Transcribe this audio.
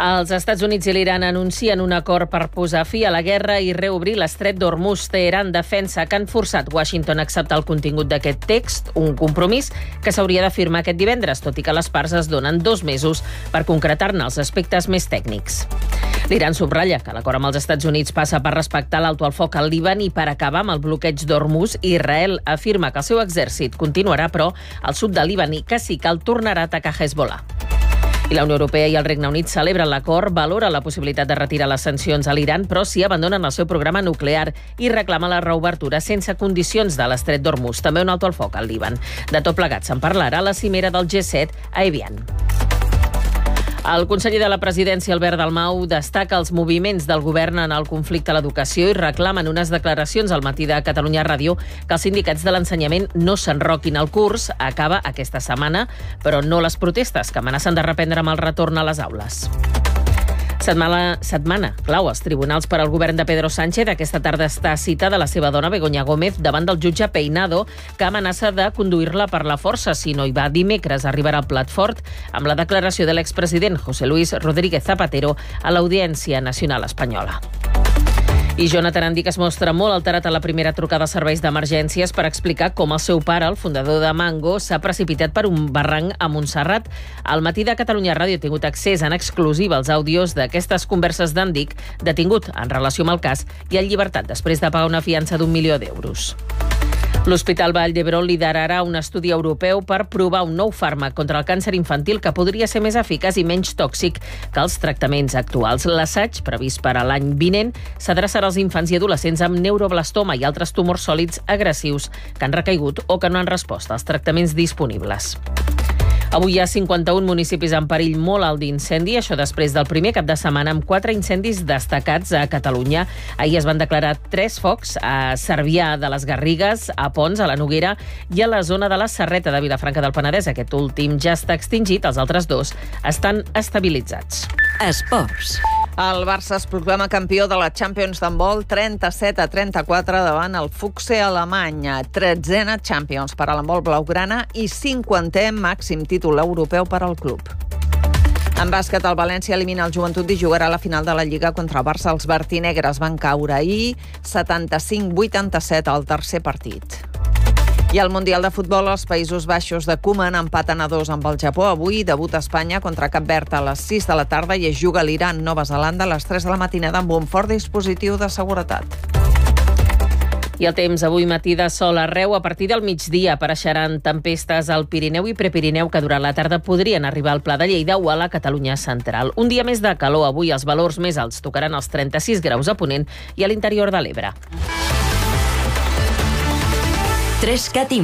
Els Estats Units i l'Iran anuncien un acord per posar fi a la guerra i reobrir l'estret d'Hormuz. Teheran defensa que han forçat Washington a acceptar el contingut d'aquest text, un compromís que s'hauria de firmar aquest divendres, tot i que les parts es donen 2 mesos per concretar-ne els aspectes més tècnics. L'Iran subratlla que l'acord amb els Estats Units passa per respectar l'alto al foc al Líban i per acabar amb el bloqueig d'Hormuz. Israel afirma que el seu exèrcit continuarà, però, al sud del Líban i que sí que el tornarà a atacar Hezbollah. I la Unió Europea i el Regne Unit celebren l'acord, valora la possibilitat de retirar les sancions a l'Iran, però sí abandonen el seu programa nuclear i reclama la reobertura sense condicions de l'estret d'Hormuz, també un alto al foc al Líban. De tot plegat se'n parlarà a la cimera del G7 a Evian. El conseller de la Presidència, Albert Dalmau, destaca els moviments del govern en el conflicte a l'educació i reclama en unes declaracions al matí de Catalunya Ràdio que els sindicats de l'ensenyament no s'enroquin. El curs acaba aquesta setmana, però no les protestes, que amenacen de reprendre amb el retorn a les aules. Setmana clau als tribunals per al govern de Pedro Sánchez. Aquesta tarda està citada la seva dona, Begoña Gómez, davant del jutge Peinado, que amenaça de conduir-la per la força. Si no hi va dimecres, arribarà al plat fort amb la declaració de l'expresident José Luis Rodríguez Zapatero a l'Audiència Nacional Espanyola. I Jonathan Andic es mostra molt alterat a la primera trucada a serveis d'emergències per explicar com el seu pare, el fundador de Mango, s'ha precipitat per un barranc a Montserrat. Al matí de Catalunya Ràdio ha tingut accés en exclusiva als àudios d'aquestes converses d'Andic, detingut en relació amb el cas i en llibertat després de pagar una fiança d'1 milió d'euros. L'Hospital Vall d'Hebron liderarà un estudi europeu per provar un nou fàrmac contra el càncer infantil que podria ser més eficaç i menys tòxic que els tractaments actuals. L'assaig, previst per a l'any vinent, s'adreçarà als infants i adolescents amb neuroblastoma i altres tumors sòlids agressius que han recaigut o que no han respost als tractaments disponibles. Avui hi ha 51 municipis en perill molt alt d'incendi, això després del primer cap de setmana amb 4 incendis destacats a Catalunya. Ahir es van declarar 3 focs a Cervià de les Garrigues, a Ponts, a la Noguera i a la zona de la Serreta de Vilafranca del Penedès. Aquest últim ja està extingit, els altres 2 estan estabilitzats. Esports. El Barça es proclama campió de la Champions d'handbol 37-34 davant el Fuchse alemany. 13a Champions per a l'handbol blaugrana i 50è màxim títol europeu per al club. En bàsquet, el València elimina el Joventut i jugarà a la final de la Lliga contra el Barça. Els vertinegres van caure ahir 75-87 al tercer partit. I al Mundial de Futbol, els Països Baixos de Koeman empaten a 2 amb el Japó. Avui debuta Espanya contra Cap Verd a les 6 de la tarda i es juga l'Iran, Nova Zelanda a les 3 de la matinada amb un fort dispositiu de seguretat. I el temps avui matí de sol arreu. A partir del migdia apareixeran tempestes al Pirineu i Prepirineu que durant la tarda podrien arribar al Pla de Lleida o a la Catalunya central. Un dia més de calor. Avui els valors més alts tocaran els 36 graus a Ponent i a l'interior de l'Ebre. 3 Cat